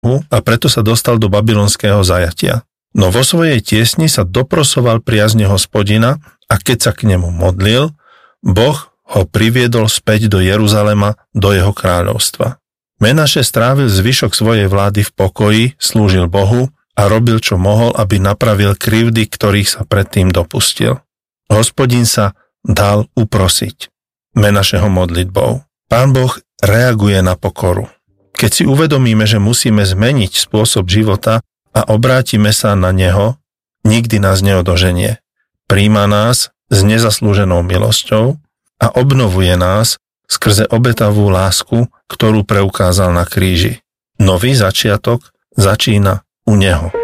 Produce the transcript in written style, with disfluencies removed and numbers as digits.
a preto sa dostal do babylonského zajatia. No vo svojej tiesni sa doprosoval priazne Hospodina a keď sa k nemu modlil, Boh ho priviedol späť do Jeruzalema, do jeho kráľovstva. Menaše strávil zvyšok svojej vlády v pokoji, slúžil Bohu a robil, čo mohol, aby napravil krivdy, ktorých sa predtým dopustil. Hospodin sa dal uprosiť Menašeho modlitbou. Pán Boh reaguje na pokoru. Keď si uvedomíme, že musíme zmeniť spôsob života a obrátime sa na neho, nikdy nás neodoženie. Príjma nás s nezaslúženou milosťou a obnovuje nás skrze obetavú lásku, ktorú preukázal na kríži. Nový začiatok začína u neho.